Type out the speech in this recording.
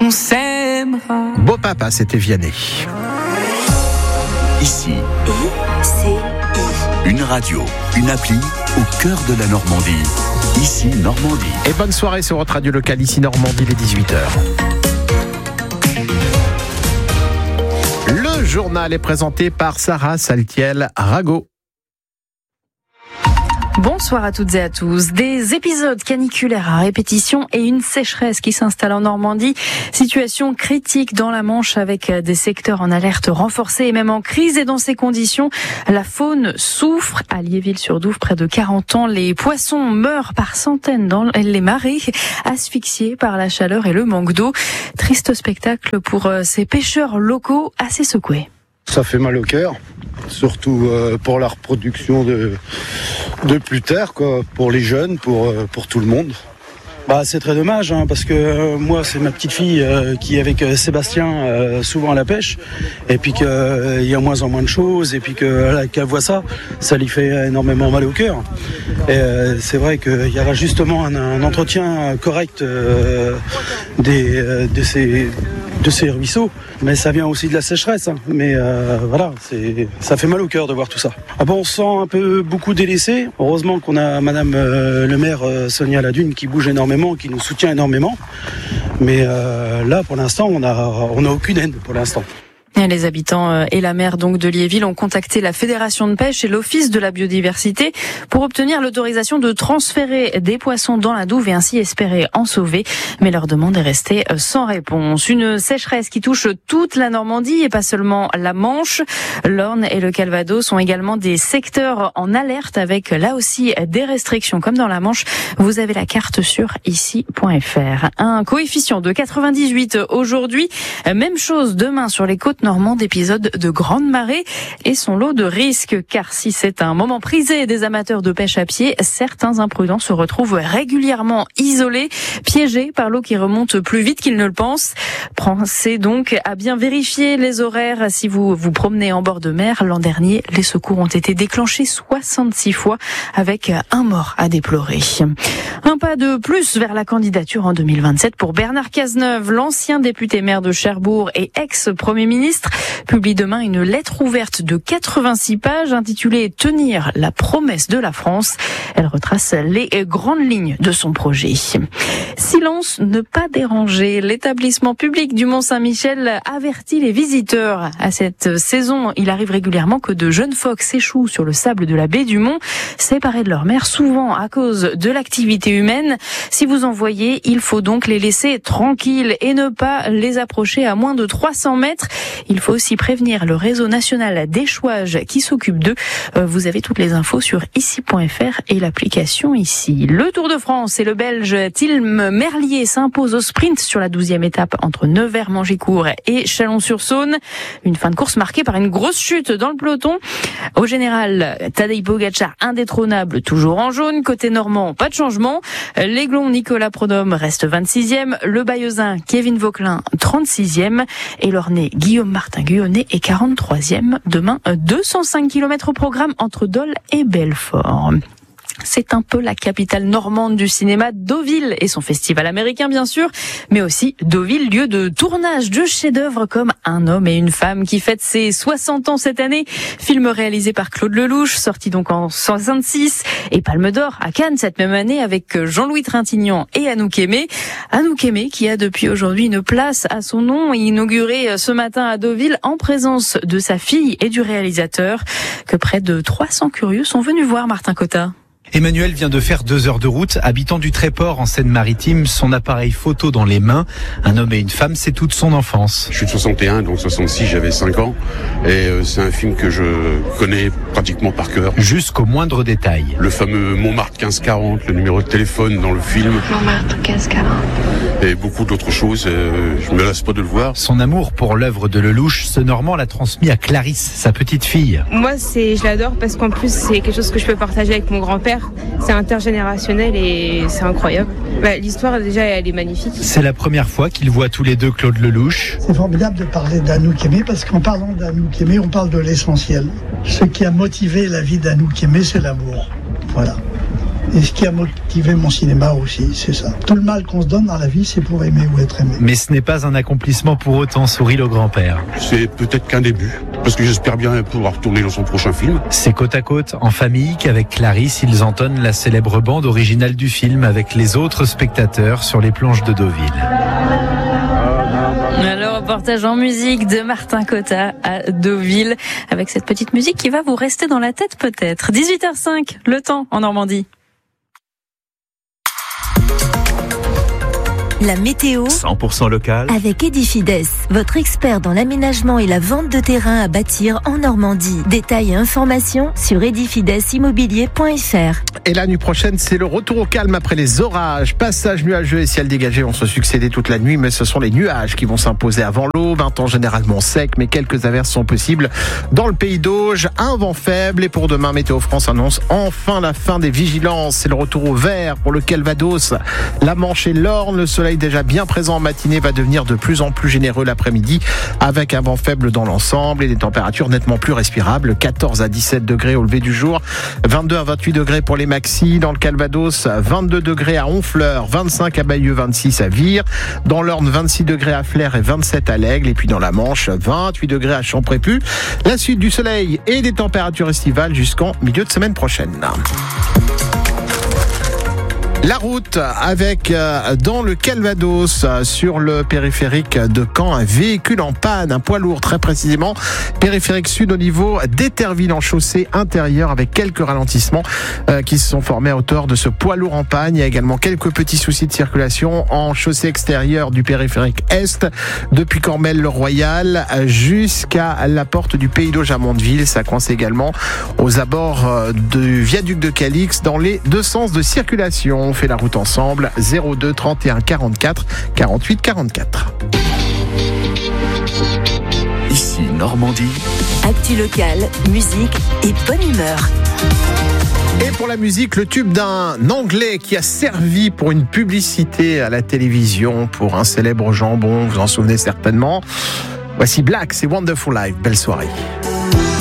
on s'aimera. Beau papa, c'était Vianney. Ici, une radio, une appli au cœur de la Normandie. Ici, Normandie. Et bonne soirée sur votre radio locale, ici Normandie, les 18h. Le journal est présenté par Sarah Saltiel-Rago. Bonsoir à toutes et à tous. Des épisodes caniculaires à répétition et une sécheresse qui s'installe en Normandie. Situation critique dans la Manche avec des secteurs en alerte renforcée et même en crise. Et dans ces conditions, la faune souffre. À Liéville-sur-Douve, près de 40 ans, les poissons meurent par centaines dans les marais, asphyxiés par la chaleur et le manque d'eau. Triste spectacle pour ces pêcheurs locaux assez secoués. Ça fait mal au cœur, surtout pour la reproduction de plus tard, quoi, pour les jeunes, pour tout le monde. C'est très dommage, parce que moi c'est ma petite fille qui est avec Sébastien souvent à la pêche, et puis qu'il y a moins en moins de choses, et puis qu'elle voit ça lui fait énormément mal au cœur. Et c'est vrai qu'il y aura justement un entretien correct de ces ruisseaux, mais ça vient aussi de la sécheresse. Mais voilà, ça fait mal au cœur de voir tout ça. On se sent un peu beaucoup délaissé. Heureusement qu'on a Madame le maire Sonia Ladune qui bouge énormément, qui nous soutient énormément. Mais là, pour l'instant, on a aucune aide pour l'instant. Les habitants et la maire donc de Liéville ont contacté la Fédération de pêche et l'Office de la biodiversité pour obtenir l'autorisation de transférer des poissons dans la Douve et ainsi espérer en sauver. Mais leur demande est restée sans réponse. Une sécheresse qui touche toute la Normandie et pas seulement la Manche. L'Orne et le Calvados sont également des secteurs en alerte avec là aussi des restrictions comme dans la Manche. Vous avez la carte sur ici.fr. Un coefficient de 98 aujourd'hui. Même chose demain sur les côtes normandes, épisode de grande marée et son lot de risques, car si c'est un moment prisé des amateurs de pêche à pied, certains imprudents se retrouvent régulièrement isolés, piégés par l'eau qui remonte plus vite qu'ils ne le pensent. Pensez donc à bien vérifier les horaires si vous vous promenez en bord de mer. L'an dernier, les secours ont été déclenchés 66 fois avec un mort à déplorer. Un pas de plus vers la candidature en 2027 pour Bernard Cazeneuve, l'ancien député maire de Cherbourg et ex-premier ministre, publie demain une lettre ouverte de 86 pages intitulée « Tenir la promesse de la France ». Elle retrace les grandes lignes de son projet. Silence, ne pas déranger. L'établissement public du Mont-Saint-Michel avertit les visiteurs. À cette saison, il arrive régulièrement que de jeunes phoques s'échouent sur le sable de la baie du Mont, séparés de leur mère, souvent à cause de l'activité humaine. Si vous en voyez, il faut donc les laisser tranquilles et ne pas les approcher à moins de 300 mètres. Il faut aussi prévenir le réseau national d'échouage qui s'occupe d'eux. Vous avez toutes les infos sur ici.fr et l'application ici. Le Tour de France et le Belge Tilm Merlier s'impose au sprint sur la 12e étape entre Nevers-Mangicourt et Chalon-sur-Saône. Une fin de course marquée par une grosse chute dans le peloton. Au général, Tadej Pogačar indétrônable, toujours en jaune. Côté normand, pas de changement. L'Aiglon Nicolas Prodhomme reste 26e. Le Bayeuxin Kevin Vauquelin 36e. Et l'Ornais Guillaume Martin Guyonnet est 43e. Demain, 205 km au programme entre Dole et Belfort. C'est un peu la capitale normande du cinéma, Deauville et son festival américain bien sûr, mais aussi Deauville, lieu de tournage de chefs-d'œuvre comme Un homme et une femme qui fête ses 60 ans cette année. Film réalisé par Claude Lelouch, sorti donc en 66, et Palme d'Or à Cannes cette même année avec Jean-Louis Trintignant et Anouk Aimée. Anouk Aimée qui a depuis aujourd'hui une place à son nom, inaugurée ce matin à Deauville en présence de sa fille et du réalisateur que près de 300 curieux sont venus voir. Martin Cotta. Emmanuel vient de faire 2 heures de route, habitant du Tréport en Seine-Maritime, son appareil photo dans les mains. Un homme et une femme, c'est toute son enfance. Je suis de 61, donc 66, j'avais 5 ans. Et c'est un film que je connais pratiquement par cœur. Jusqu'au moindre détail. Le fameux Montmartre 1540, le numéro de téléphone dans le film. Montmartre 1540. Et beaucoup d'autres choses, je me lasse pas de le voir. Son amour pour l'œuvre de Lelouch, ce Normand l'a transmis à Clarisse, sa petite fille. Moi, je l'adore parce qu'en plus, c'est quelque chose que je peux partager avec mon grand-père. C'est intergénérationnel et c'est incroyable. L'histoire, déjà, elle est magnifique. C'est la première fois qu'ils voient tous les deux Claude Lelouch. C'est formidable de parler d'Anouk Aimée parce qu'en parlant d'Anouk Aimée, on parle de l'essentiel. Ce qui a motivé la vie d'Anouk Aimée, c'est l'amour. Voilà. Et ce qui a motivé mon cinéma aussi, c'est ça. Tout le mal qu'on se donne dans la vie, c'est pour aimer ou être aimé. Mais ce n'est pas un accomplissement pour autant, sourit le grand-père. C'est peut-être qu'un début, parce que j'espère bien pouvoir tourner dans son prochain film. C'est côte à côte, en famille, qu'avec Clarisse, ils entonnent la célèbre bande originale du film avec les autres spectateurs sur les planches de Deauville. Le reportage en musique de Martin Cotta à Deauville, avec cette petite musique qui va vous rester dans la tête peut-être. 18h05, le temps en Normandie. La météo 100% local avec Edifides, votre expert dans l'aménagement et la vente de terrain à bâtir en Normandie. Détails et informations sur edifidesimmobilier.fr. Et la nuit prochaine, c'est le retour au calme après les orages. Passage nuageux et ciel dégagé vont se succéder toute la nuit, mais ce sont les nuages qui vont s'imposer avant l'aube. Un temps généralement sec, mais quelques averses sont possibles dans le pays d'Auge. Un vent faible et pour demain, Météo France annonce enfin la fin des vigilances. C'est le retour au vert pour le Calvados, la Manche et l'Orne. Le soleil déjà bien présent en matinée va devenir de plus en plus généreux l'après-midi avec un vent faible dans l'ensemble et des températures nettement plus respirables. 14 à 17 degrés au lever du jour, 22 à 28 degrés pour les maxi. Dans le Calvados, 22 degrés à Honfleur, 25 à Bayeux, 26 à Vire. Dans l'Orne, 26 degrés à Flers et 27 à l'Aigle. Et puis dans la Manche, 28 degrés à Champrépu. La suite du soleil et des températures estivales jusqu'en milieu de semaine prochaine. La route avec dans le Calvados sur le périphérique de Caen un véhicule en panne, un poids lourd très précisément, périphérique sud au niveau d'Éterville en chaussée intérieure avec quelques ralentissements qui se sont formés à hauteur de ce poids lourd en panne. Il y a également quelques petits soucis de circulation en chaussée extérieure du périphérique est depuis Cormel-le-Royal jusqu'à la porte du Pays d'Auge à Mondeville. Ça coince également aux abords du viaduc de Calix dans les deux sens de circulation. On fait la route ensemble, 02 31 44 48 44. Ici Normandie. Actu locale, musique et bonne humeur. Et pour la musique, le tube d'un Anglais qui a servi pour une publicité à la télévision pour un célèbre jambon, vous en souvenez certainement. Voici Black, c'est Wonderful Life. Belle soirée.